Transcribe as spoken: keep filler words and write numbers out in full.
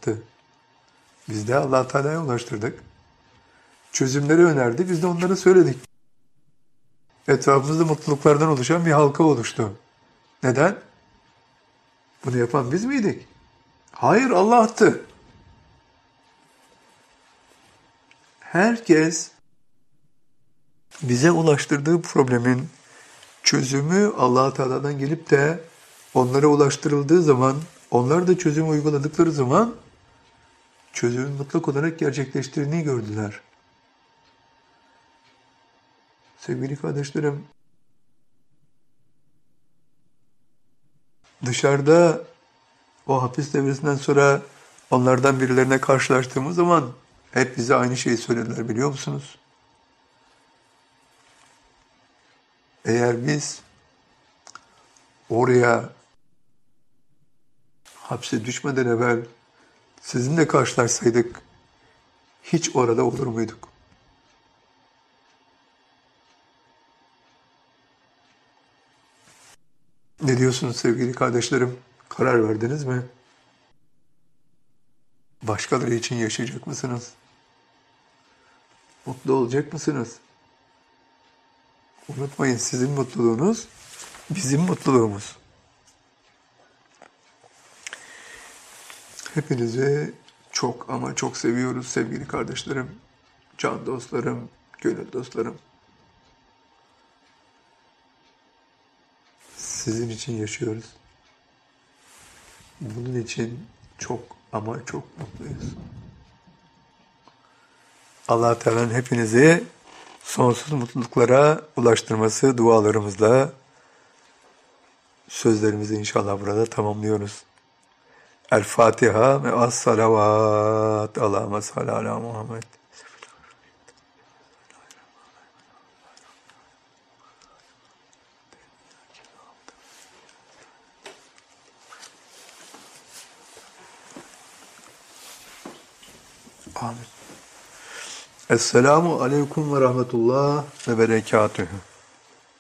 ulaştı. Biz de Allah Teala'ya ulaştırdık. Çözümleri önerdi, biz de onları söyledik. Etrafımızda mutluluklardan oluşan bir halka oluştu. Neden? Bunu yapan biz miydik? Hayır, Allah attı. Herkes bize ulaştırdığı problemin çözümü Allah Teala'dan gelip de onlara ulaştırıldığı zaman, onlar da çözümü uyguladıkları zaman çözümün mutlak olarak gerçekleştiğini gördüler. Sevgili kardeşlerim, dışarıda o hapis devresinden sonra onlardan birilerine karşılaştığımız zaman hep bize aynı şeyi söylediler, biliyor musunuz? Eğer biz oraya hapse düşmeden evvel sizinle karşılaşsaydık hiç orada olur muyduk? Ne diyorsunuz sevgili kardeşlerim? Karar verdiniz mi? Başkaları için yaşayacak mısınız? Mutlu olacak mısınız? Unutmayın, sizin mutluluğunuz bizim mutluluğumuz. Hepinizi çok ama çok seviyoruz sevgili kardeşlerim, can dostlarım, gönül dostlarım. Sizin için yaşıyoruz. Bunun için çok ama çok mutluyuz. Allah Teala'nın hepinizi sonsuz mutluluklara ulaştırması dualarımızla sözlerimizi inşallah burada tamamlıyoruz. El Fatiha ve as salavat. Allahümme salli ala Muhammed. Amin. Esselamu aleyküm ve rahmetullah ve berekatühü.